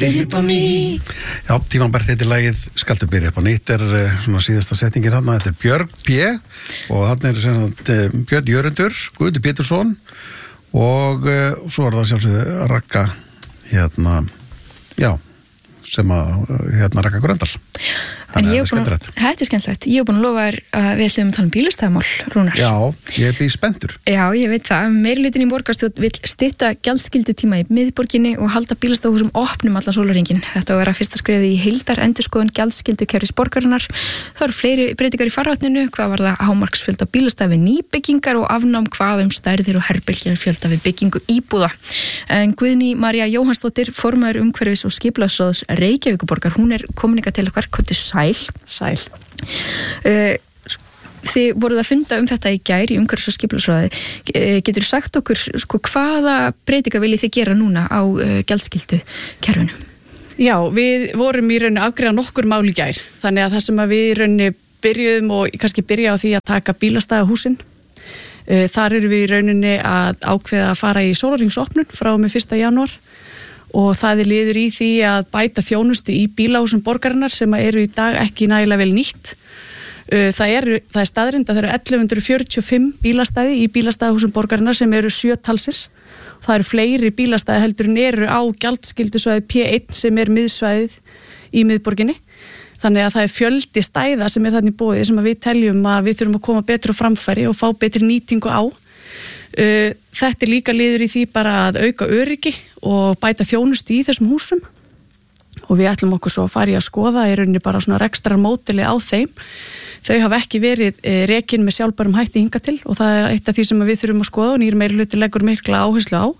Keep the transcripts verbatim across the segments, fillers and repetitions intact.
byrja upp á nýtt. Já, tímabært heitir lagið Skaltu byrja upp á nýtt er uh, svona síðasta setningin hann, þetta er Björg P. og hann er sem sagt uh, Björn Jörundur, Guði Pétursson og uh, svo er það sjálfsögðu Ragga hérna, já, sem að hérna Ragga Gröndal. En ég er búin að, þetta er skemmtilegt, ég er búin að lofa þér að við ætlum að tala um bílastæðamál, Rúnar. Já, ég er spenntur. Já, ég veit það. Meirihlutin í borgarstjórn vill stytta gjaldskyldutíma í miðborginni og halda bílastæðahúsum opnum allan sólarhringinn. Þetta á að vera fyrsta skrefið í heildar endurskoðun gjaldskyldukerfis borgarinnar. Það eru fleiri breytingar í farvatninu, hvað var það hámarksfjölda bílastæði við nýbyggingar og afnám hvað um stærðir og herbergjafjölda við byggingu íbúða. En Guðný María Jóhannsdóttir, formaður umhverfis og skipulagsráðs Reykjavíkurborgar, hún er komin hingað til okkar. Komdu sæl. Sæl. Uh, þið voruð að funda um þetta í gær í umhverfis- og skipulagsráði. Uh, getur þú sagt okkur sko, hvaða breytingar viljið þið gera núna á uh, gjaldskyldu kerfinu? Já, við vorum í rauninni afgreiða nokkur mál í gær. Þannig að það sem að við í rauninni byrjuðum og kannski byrja á því að taka bílastæðahúsin. Uh, þar eru við í rauninni að ákveða að fara í sólarhringsopnun frá og með fyrsta janúar. Og það er liður í því að bæta þjónustu í bílahúsum borgarinnar sem eru í dag ekki nægilega vel nýtt. Það er, það er staðrind að það eru ellefu hundruð fjörutíu og fimm bílastæði í bílastæðahúsum borgarinnar sem eru sjö talsins. Það eru fleiri bílastæði heldur en eru á gjaldskyldu P eitt sem er miðsvæðið í miðborginni. Þannig að það er fjöldi stæða sem er þannig bóðið sem við teljum að við þurfum að koma betur á framfæri og fá betri nýtingu á. Uh, þetta er líka liður í því bara að auka öryggi og bæta þjónustu í þessum húsum og við ætlum okkur svo að fara í að skoða í rauninni bara svona rekstrar mótili á þeim. Þau hafa ekki verið uh, rekin með sjálfbærum hætti hingað til og það er eitt af því sem við þurfum að skoða og nýr meirihluti leggur mikla áherslu á.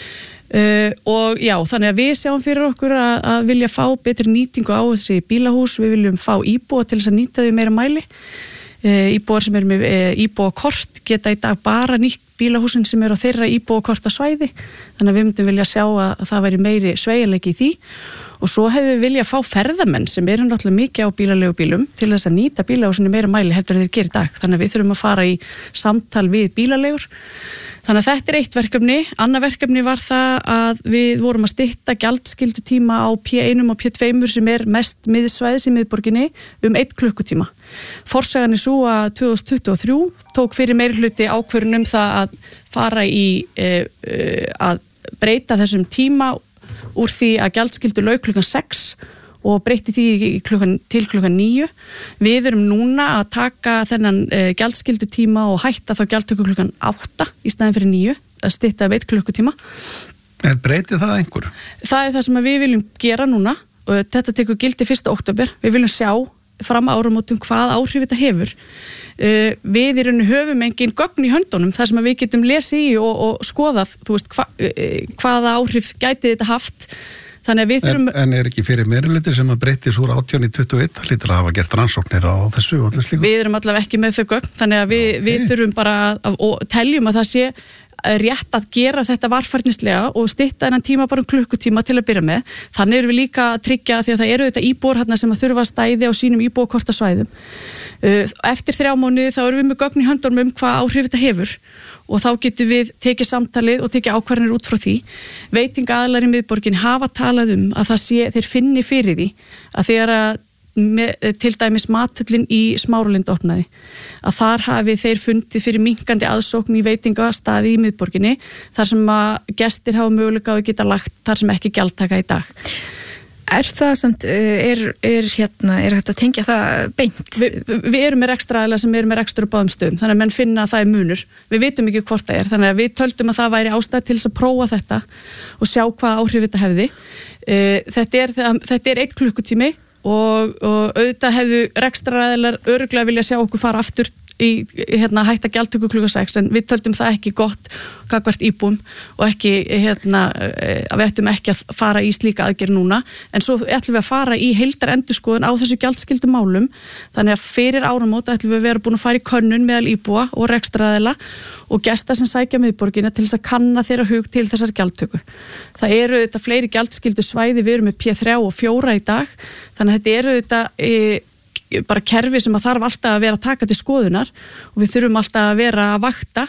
Uh, og já, þannig að við sjáum fyrir okkur að, að vilja fá betri nýtingu á þessi bílahús, við viljum fá íbúa til þess að nýta þau meira mæli. Uh, íbúar sem eru með uh, íbúakort geta í dag bara nýtt bílahúsin sem eru á þeirra íbúakorta svæði þannig að við myndum vilja sjá að, að það væri meiri sveigjanleiki í því og svo hefur við vilja fá ferðamenn sem eru náttúrulega mikið á bílaleigubílum til þess að nýta bílahúsin í meira mæli heldur þeir gerir í dag þannig að við þurfum að fara í samtal við bílaleigur. Þannig að þetta er eitt verkefni. Annað verkefni var það að við vorum að stytta gjaldskyldutíma á P eitt og P tvö sem er mest miðsvæðis í miðborginni um einn klukkutíma. Forsagan er svo að tvö þúsund tuttugu og þrjú tók fyrir meirihluti ákvörðun um það að fara í e, e, að breyta þessum tíma úr því að gjaldskyldu lauk klukkan sex og breytti því klukkan, til klukkan níu. Við erum núna að taka þennan e, gjaldskyldu tíma og hætta þá gjaldtöku klukkan átta í staðin fyrir níu, að stytta veit klukkutíma. Er breytið það einhver? Það er það sem við viljum gera núna og þetta tekur gildi fyrsta október. Við viljum sjá fram áramótum hvað áhrif þetta hefur. Uh, við í rauninu höfum engin gögn í höndunum þar sem við getum lesið í og, og skoðað, þú veist, hva, uh, hvaða áhrif gæti þetta haft. Þannig að við þurfum... En, en er ekki fyrir meirihluti sem að breytis úr átján í tuttugu og eitt, það hlýtur að hafa gert rannsóknir á þessu og allir slíku? Við erum allavega ekki með þau gögn, þannig að við, okay. við þurfum bara að, og teljum að það sé rétt að gera þetta varfærnislega og stytta þennan tíma bara um klukkutíma til að byrja með. Þannig erum við líka að tryggja því að það eru þetta íbúar hérna sem að þurfa að stæði á sínum íbúakortasvæðum. Eftir þrjá mánuði þá erum við með gögn í höndunum um hvað áhrif þetta hefur og þá getum við tekið samtalið og tekið ákvarðanir út frá því. Veitingaaðilar í miðborginni hafa talað um að það sé, þeir finni fyrir því að þegar að með, til dæmis matullin í Smáralind opnaði, að þar hafi þeir fundið fyrir minkandi aðsókn í veitingastaði í miðborginni þar sem að gestir hafa möguleika að geta lagt þar sem ekki gjaldtaka í dag. Er það samt, er, er hérna, er hægt að tengja það beint? Vi, við erum með rekstraaðilar sem erum með rekstur á báðum stöðum, þannig að menn finna að það er munur. Við vitum ekki hvort það er, þannig að við töldum að það væri ástæð til þess að prófa þetta og sjá hvað áhrif þetta hefði. Þetta er, þetta er eitt klukkutími og, og auðvitað hefðu rekstraaðilar örugglega vilja sjá okkur fara aftur í hérna, hætta gjaldtöku klukkan sex en við töldum það ekki gott gagnvart íbúum og ekki hérna, að við ættum ekki að fara í slíka aðgerð núna en svo ætlum við að fara í heildar endurskoðun á þessu gjaldskyldu málum þannig að fyrir áramót ætlum við að vera búin að fara í könnun meðal íbúa og rekstraraðila og gesta sem sækja miðborgina til þess að kanna þeirra hug til þessar gjaldtöku. Það eru þetta fleiri gjaldskyldu svæði, við erum með P þrjú og fjóra í dag þannig að þetta eru þetta e, bara kerfi sem að þarf alltaf að vera að taka til skoðunar og við þurfum alltaf að vera að vakta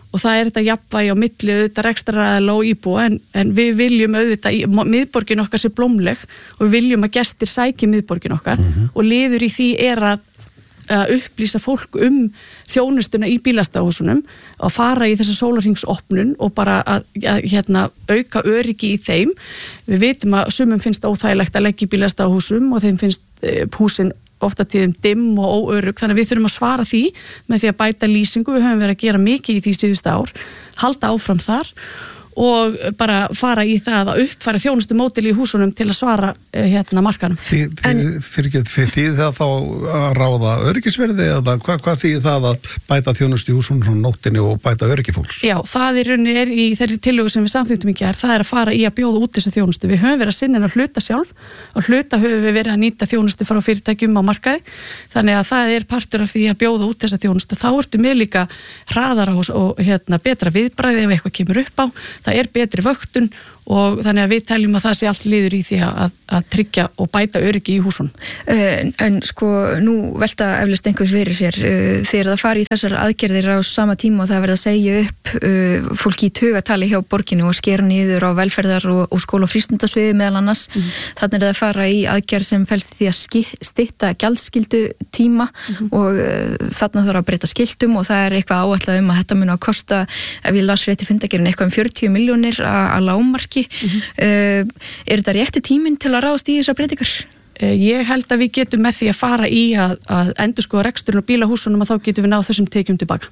og það er þetta jafnvægi á milli auðvitað rekstraraðila og íbúa en, en við viljum auðvitað, miðborgin okkar sé blómleg og við viljum að gestir sæki miðborgin okkar mm-hmm. og liður í því er að, að upplýsa fólk um þjónustuna í bílastæðahúsunum og fara í þessa sólarhringsopnun og bara að, að hérna, auka öryggi í þeim. Við vitum að sumum finnst óþægilegt að leggja í bílastæðahúsum og þeim finnst eh, húsin ofta tíðum dimm og óörugg, þannig að við þurfum að svara því með því að bæta lýsingu, við höfum verið að gera mikið í því síðustu ár, halda áfram þar og bara fara í það að uppfæra þjónustu módeli í húsunum til að svara hérna markanum. Þið, þið, fyrir, fyrir því það þá að ráða öryggisverði eða hvað, hvað því það að bæta þjónustu í húsunum svona nóttinni og bæta öryggi fólks? Já, það er, er í þeirri tillögu sem við samþýttum í gær, það er að fara í að bjóða út þessa þjónustu. Við höfum verið að sinna að hluta sjálf og hluta höfum við verið að nýta þjónustu frá fyrirtækjum á markaði, þannig að það er partur af því að bjóða út þessa þjónustu. Þá ertu með líka hraðara og, og hérna, betra viðbragði ef eitthvað kemur upp á. Það er betri vöktun og þannig að við teljum að það sé allt liður í því að, að tryggja og bæta öryggi í húsunum. En, en sko, nú velta eflaust einhvers fyrir sér þegar það fari í þessar aðgerðir á sama tíma og það verða að segja upp uh, fólki í tugatali hjá borginu og skera niður á velferðar og, og skóla og frístundasviði meðal annars. Mm. Þannig er það að fara í aðgerð sem felst í því að stytta gjaldskyldu tíma mm-hmm. og uh, þarna þarf að breyta skiltum og það er eitthvað áætlað um að þetta mun að kosta, ef ég las rétt í fundargerðinni, eitthvað um fjörutíu milljónir að lágmarki. Mm-hmm. uh, er þetta rétti tíminn til að ráðast í þessar breytingar? Uh, ég held að við getum með því að fara í að, að endurskoða reksturinn og bílahúsunum að þá getum við náð þessum tekjum tilbaka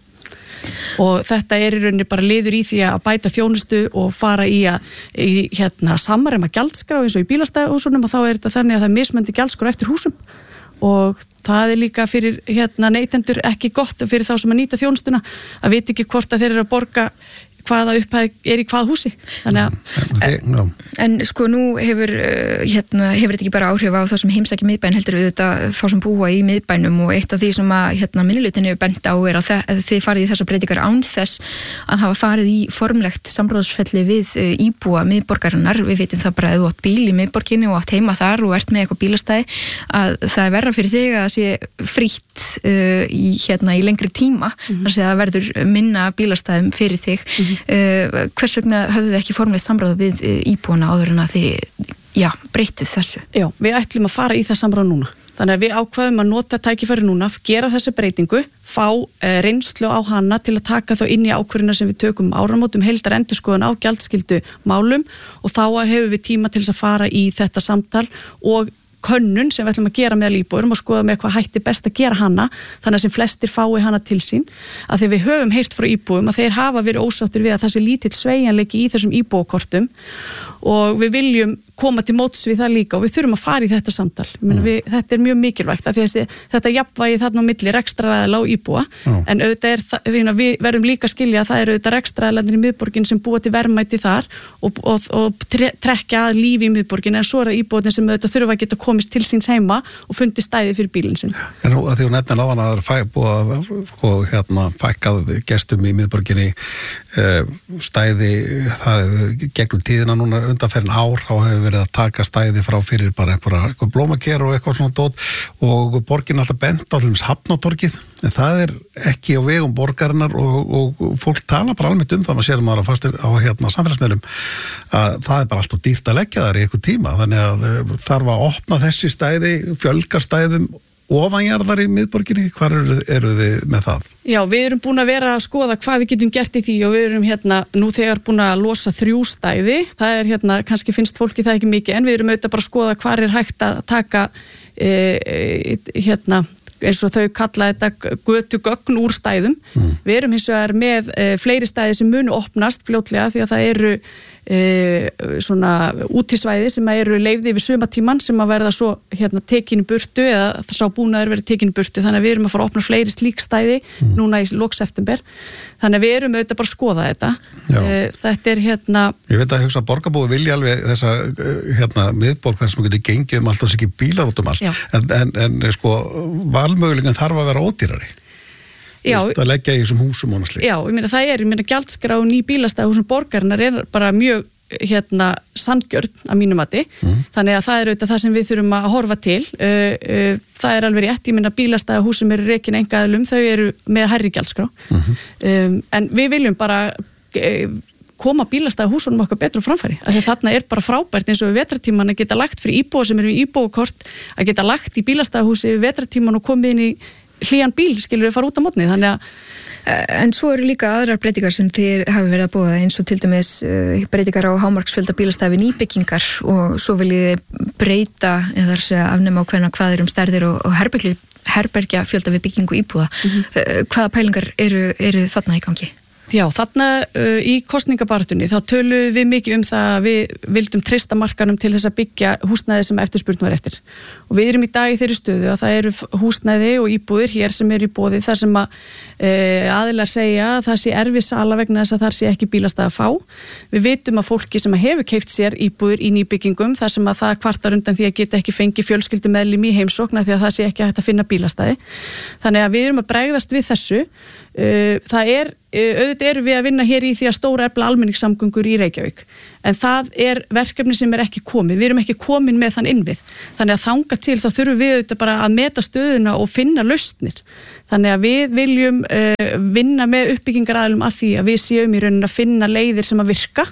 og þetta er í rauninni bara liður í því að bæta þjónustu og fara í að í, hérna, samræma gjaldskrá eins og í bílastæðahúsunum og þá er þetta þannig að það er mismöndi gjaldskrá eftir húsum og það er líka fyrir hérna, neytendur ekki gott fyrir þá sem að nýta þjónustuna að vita ekki hvort að þeir eru að borga hvaða upphæð er í hvað húsi. Þannig að en, en sko nú hefur hérna, hefur þetta ekki bara áhrif á þá sem heimsækja miðbæn heldur við þetta þá sem búa í miðbænum og eitt af því sem að hérna, minnihlutinn hefur bent á er að þe- þið farið í þessar breytingar án þess að hafa farið í formlegt samráðsferli við íbúa miðborgarinnar. Við veitum það bara að þú átt bíl í miðborginni og átt heima þar og ert með eitthvað bílastæði að það er verra fyrir þig að það sé frítt uh, í, hérna, í lengri tíma mm-hmm. þar sem það verður minna bílastæðum fyrir þig mm-hmm. Uh, hvers vegna höfðu þið ekki formlegt samráð við uh, íbúana áður en að þið já, breytuð þessu? Já, við ætlum að fara í það samráð núna. Þannig að við ákveðum að nota tækifæri núna, gera þessi breytingu, fá uh, reynslu á hana til að taka þá inn í ákvörðina sem við tökum áramótum heildar endurskoðun á gjaldskyldu málum og þá hefur við tíma til þess að fara í þetta samtal og könnun sem við ætlum að gera með íbúum og skoða með hvað hætti best að gera hana þannig að sem flestir fái hana til sín að því við höfum heyrt frá íbúum að þeir hafa verið ósáttir við að það sé lítill sveigjanleiki í þessum íbúakortum og við viljum koma til móts við það líka og við þurfum að fara í þetta samtal. Mm. Við, þetta er mjög mikilvægt að þessi, þetta jafnvægi þarna á milli rekstraraðila og íbúa mm. en auðvitað er það, við, við verðum líka að skilja að það eru auðvitað rekstraraðilarnir í miðborgin sem búa til verðmæti þar og, og, og tre, trekja að lífi í miðborgin en svo er það íbúarnir sem auðvitað þurfa að geta komist til síns heima og fundi stæði fyrir bílinn sinn. En nú að því hún nefnir áðan að það er búið að sko, hérna, fækkað gestum í miðborginni uh, stæði það gegnum tíðina núna undanferðin ár þá hefur verið að taka stæði frá fyrir bara einhverja eitthvað blómaker og eitthvað svona dót og borgin alltaf bent á til dæmis Hafnatorgið en það er ekki á vegum borgarinnar og, og fólk tala bara almennt um það maður sér maður að fastir á hérna samfélagsmiðlum að það er bara alltaf dýrt að leggja þar í eitthvað tíma þannig að þarf að opna þessi stæði, fjölga stæðum ofanjarðar í miðborginni, hvar eru, eru þið með það? Já, við erum búin að vera að skoða hvað við getum gert í því og við erum hérna nú þegar búin að losa þrjú stæði, það er hérna, kannski finnst fólki það ekki mikið en við erum auðvitað bara að skoða hvar er hægt að taka e, e, hérna eins og þau kalla þetta götugögn úr stæðum. Mm. Við erum hins vegar með e, fleiri stæði sem munu opnast fljótlega því að það eru e, svona útisvæði sem eru leyfði yfir sumatíman sem að verða svo hérna tekinu burtu eða það sá búnaður verið tekinu burtu þannig að við erum að fara að opna fleiri slík stæði mm. núna í lok september þannig að við erum auðvitað bara að skoða þetta e, þetta er hérna Ég veit að hugsa að borgarbúi vilja alveg þessa hérna miðborg þar sem getur gengið um alltaf ekki bílar út um allt en, en, en sko valmöguleikin þarf að vera ódýrari Já, Vist, að leggja í þessum húsum og náttúrulega. Já, ég meina það er, ég meina gjaldskrán í bílastæðahúsum borgarinnar er bara mjög hérna sanngjörn að mínu mati, mm. þannig að það er auðvitað það sem við þurfum að horfa til. Uh, uh, það er alveg rétt, ég minna bílastæðahús sem eru rekin einkaaðilum, þau eru með hærri gjaldskrá, mm-hmm. um, en við viljum bara uh, koma bílastæðahúsunum okkar betur á framfæri. Af því að þarna er bara frábært eins og við vetrartíman að geta lagt fyrir íbúa sem eru í íbúakort, að geta lagt í bílastæðahúsi við vetrartíman og komið inn í hlýjan bíl, skilur við fara út á mótni, þannig að En svo eru líka aðrar breytingar sem þið hafi verið að búa eins og til dæmis uh, breytingar á hámarksfjölda bílastæði nýbyggingar og svo viljið breyta eða segja afnema á hvernig hvað er um stærðir og, og herbergi, herbergja fjölda við byggingu íbúða. Mm-hmm. Uh, hvaða pælingar eru, eru þarna í gangi? Já, þarna uh, í kosningabartunni þá töluðum við mikið um það að við vildum treysta markanum til þess að byggja húsnæði sem eftirspurn var eftir. Og við erum í dag í þeirri stöðu að það eru húsnæði og íbúðir hér sem eru í boði þar sem að uh, aðilar segja að það sé erfið sala vegna þess að þar sé ekki bílastæði að fá. Við vitum að fólki sem hefur keypt sér íbúðir í nýbyggingum þar sem að það kvartar undan því að geta ekki fengið fjölskyldumeðlim í heimsókn því að það sé ekki hægt að finna bílastæði. Þannig að við erum að bregðast við þessu. Það er, auðvitað eru við að vinna hér í því að stóra efla almenningssamgöngur í Reykjavík, en það er verkefni sem er ekki komið, við erum ekki komin með þann innvið, þannig að þanga til þá þurfum við auðvitað bara að meta stöðuna og finna lausnir, þannig að við viljum uh, vinna með uppbyggingaraðilum að því að við séum í rauninni að finna leiðir sem að virka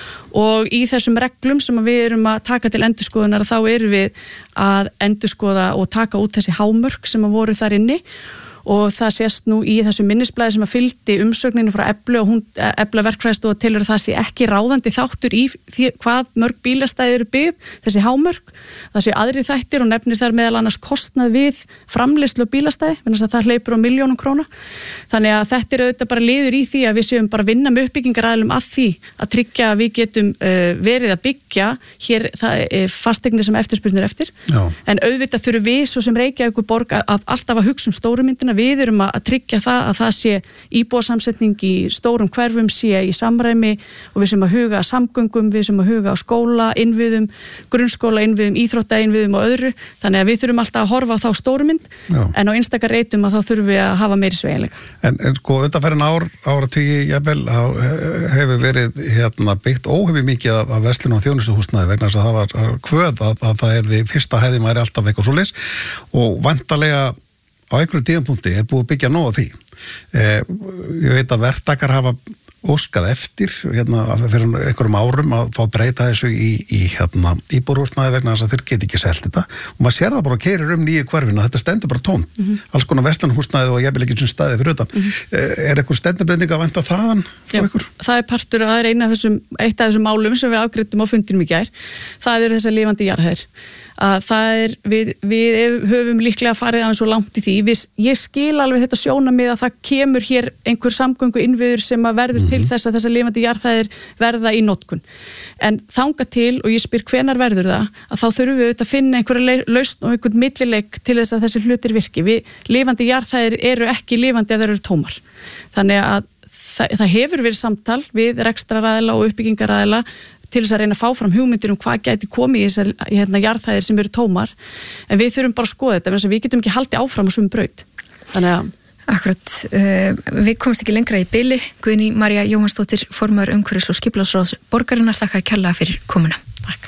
og í þessum reglum sem við erum að taka til endurskoðunar þá erum við að endurskoða og taka út þessi hámörk sem að voru þar inni og það sést nú í þessu minnisblæði sem að fylgdi umsögninu frá Eflu og hún Efla verkfræðistofa telur að það sé ekki ráðandi þáttur í því hvað mörg bílastæði eru byggð, þessi hámörk, það sé aðri þættir og nefnir þar meðal annars kostnað við framleiðslu bílastæði, þannig að það hleypur á milljónum króna. Þannig að þetta er auðvitað bara liður í því að við séum bara að vinna með uppbyggingaraðilum að því að tryggja að við getum uh, verið að byggja hér það, uh, fasteignir sem eftirspurnir eftir. Já. En auðvitað þurfum við svo sem Reykjavíkurborg að, að alltaf að hugsa um stóru myndina. Við erum að tryggja það að það sé íbúasamsetning í stórum hverfum sé í samræmi og við sem að huga að samgöngum, við sem að huga á skóla, innviðum, grunnskóla, innviðum, íþrótta, innviðum og öðru. Þannig að við þurfum alltaf að horfa á þá stóru mynd, Já. En á einstakar reytum að þá þurfum við að hafa meiri sveigjanleika. En, en sko undanfærin ár, áratugi, jafnvel, hefur verið hérna, byggt óhefði mikið af, af verslun og þjónustuhúsnæði vegna þess að það var kvöð að, að það er því fyrsta hæði maður alltaf eitthvað svoleiðis og vantarlega á einhverju tímapunkti er búið að byggja nóg á því. Eh, ég veit að verktakar hafa óskað eftir hérna, fyrir einhverjum árum að fá breyta þessu í, í hérna, íbúðarhúsnæði vegna þess að þeir geti ekki selt þetta og maður sér það bara að keyrir um nýju hverfina, þetta stendur bara tómt, mm-hmm. alls konar verslanhúsnæði og ég vil ekki sem staði fyrir utan. Mm-hmm. Eh, er eitthvað stefnubreyting að vænta þaðan frá Já, ykkur? Það er partur, það er eina af þessum, eitt af þessum málum sem við afgreiddum á fundinum í gær, það eru þessar lifandi jarðhæðir. Að það er, við, við höfum líklega farið aðeins svo langt í því, við, ég skil alveg þetta sjónamið að það kemur hér einhver samgöngu innviður sem að verður mm-hmm. til þess að þessar lifandi jarðhæðir verða í notkun. En þanga til, og ég spyr hvenar verður það, að þá þurfum við auðvitað að finna einhverja lausn og einhvern millileik til þess að þessi hlutir virki. Við, lifandi jarðhæðir eru ekki lifandi að þeir eru tómar. Þannig að það, það hefur verið samtal við rekstraraðila og uppbyggingaraðila til þess að reyna að fá fram hugmyndir um hvað gæti komið í þessar hérna, jarðhæðir sem eru tómar, en við þurfum bara að skoða þetta, en við getum ekki haldið áfram á sömu braut. Þannig að... Akkurat, uh, við komumst ekki lengra í bili. Guðný María Jóhannsdóttir, formaður umhverfis- og skipulagsráðs borgarinnar, þakka kærlega fyrir komuna. Takk.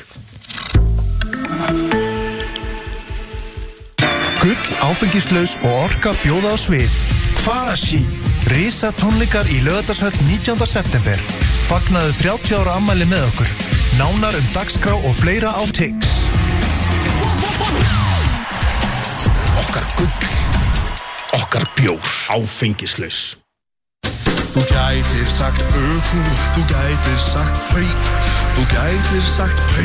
Gull, áfengislaus og orka bjóða á svið. Farasi, risa tónleikar í Laugardalshöll nítjánda september. Fagnaðu þrjátíu ára afmæli með okkur. Nánar um dagskrá og fleira á Tix. Okkar gull, okkar bjór, áfengislaus. Þú gætir sagt öku, þú gætir sagt free, þú gætir sagt